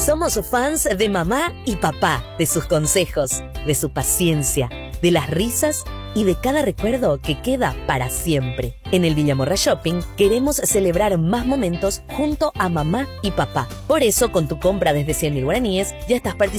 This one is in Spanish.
Somos fans de mamá y papá, de sus consejos, de su paciencia, de las risas y de cada recuerdo que queda para siempre. En el Villamorra Shopping queremos celebrar más momentos junto a mamá y papá. Por eso, con tu compra desde 100.000 guaraníes, ya estás participando